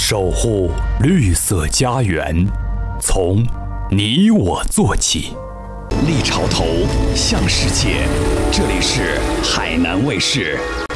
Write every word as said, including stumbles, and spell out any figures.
守护绿色家园，从你我做起。 立潮头，向世界。这里是海南卫视。